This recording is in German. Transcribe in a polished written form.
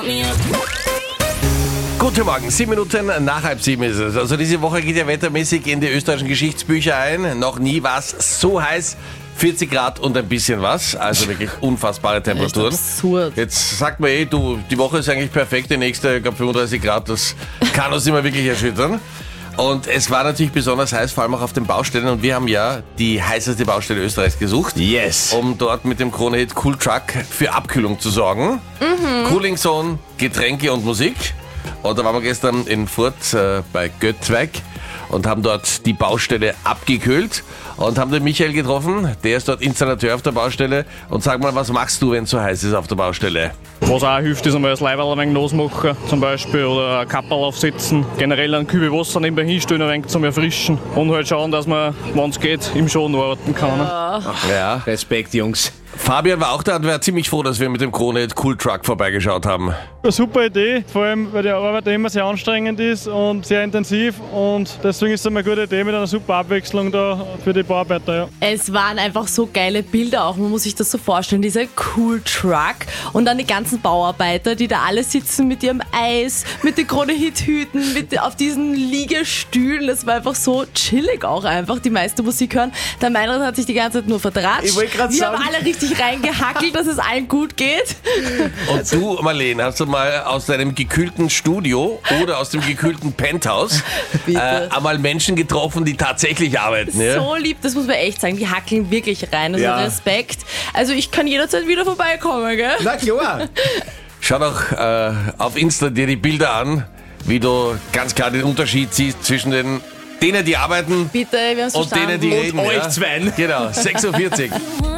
Guten Morgen, 7 Minuten nach 6:30 ist es. Also diese Woche geht ja wettermäßig in die österreichischen Geschichtsbücher ein. Noch nie war es so heiß. 40 Grad und ein bisschen was. Also wirklich unfassbare Temperaturen. Absurd. Jetzt sagt man die Woche ist eigentlich perfekt. Die nächste, ich glaube 35 Grad, das kann uns immer wirklich erschüttern. Und es war natürlich besonders heiß, vor allem auch auf den Baustellen. Und wir haben ja die heißeste Baustelle Österreichs gesucht. Yes. Um dort mit dem Krone-Hit Cool Truck für Abkühlung zu sorgen. Cooling Zone, Getränke und Musik. Und da waren wir gestern in Furt bei Göttweig und haben dort die Baustelle abgekühlt und haben den Michael getroffen. Der ist dort Installateur auf der Baustelle. Und sag mal, was machst du, wenn es so heiß ist auf der Baustelle? Was auch hilft, ist einmal das Leiberl ein wenig losmachen zum Beispiel oder ein Kapperl aufsetzen. Generell einen Kübel Wasser nebenbei hinstellen, ein wenig zum Erfrischen. Und halt schauen, dass man, wenn es geht, im Schaden arbeiten kann. Ja. Respekt, Jungs. Fabian war auch da und war ziemlich froh, dass wir mit dem Krone-Hit Cool Truck vorbeigeschaut haben. Eine super Idee, vor allem weil die Arbeit immer sehr anstrengend ist und sehr intensiv und deswegen ist es eine gute Idee mit einer super Abwechslung da für die Bauarbeiter. Ja. Es waren einfach so geile Bilder auch, man muss sich das so vorstellen, dieser Cool Truck und dann die ganzen Bauarbeiter, die da alle sitzen mit ihrem Eis, mit den Krone-Hit-Hüten, auf diesen Liegestühlen, das war einfach so chillig auch einfach, die meiste Musik hören. Der Meinrad hat sich die ganze Zeit nur vertratscht. Ich wollte gerade Wir sagen. haben alle richtig reingehackelt, dass es allen gut geht. Und du, Marlene, hast du mal aus deinem gekühlten Studio oder aus dem gekühlten Penthouse einmal Menschen getroffen, die tatsächlich arbeiten? Ja? So lieb, das muss man echt sagen, die hackeln wirklich rein, also Ja. Respekt. Also ich kann jederzeit wieder vorbeikommen, gell? Na klar. Schau doch auf Insta dir die Bilder an, wie du ganz klar den Unterschied siehst zwischen denen, die arbeiten Bitte, wir haben es und verstanden. denen, die reden. euch ja? zweien. Genau, 6:40 Uhr.